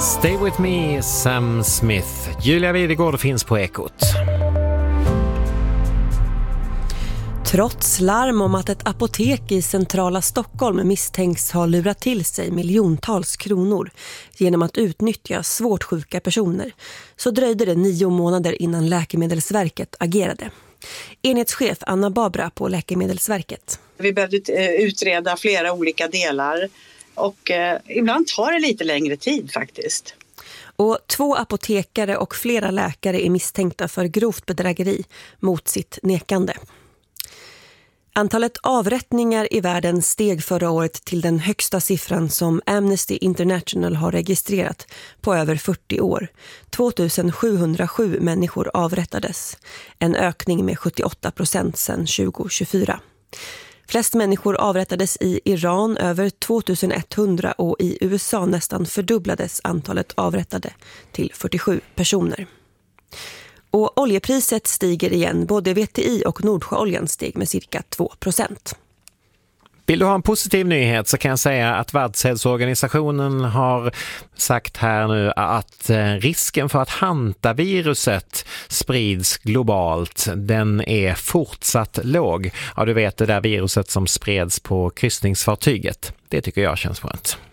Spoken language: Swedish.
Stay with me, Sam Smith. Julia Videgård finns på Ekot. Trots larm om att ett apotek i centrala Stockholm misstänks ha lurat till sig miljontals kronor genom att utnyttja svårt sjuka personer, så dröjde det 9 månader innan Läkemedelsverket agerade. Enhetschef Anna Babra på Läkemedelsverket. Vi behövde utreda flera olika delar och ibland tar det lite längre tid faktiskt. Och 2 apotekare och flera läkare är misstänkta för grovt bedrägeri mot sitt nekande. Antalet avrättningar i världen steg förra året till den högsta siffran som Amnesty International har registrerat på över 40 år. 2707 människor avrättades, en ökning med 78% sedan 2024. Flest människor avrättades i Iran, över 2100, och i USA nästan fördubblades antalet avrättade till 47 personer. Och oljepriset stiger igen. Både VTI och Nordsjöoljan steg med cirka 2%. Vill du ha en positiv nyhet så kan jag säga att Världshälsoorganisationen har sagt här nu att risken för att hantaviruset sprids globalt, den är fortsatt låg. Ja, du vet det där viruset som spreds på kryssningsfartyget. Det tycker jag känns skönt.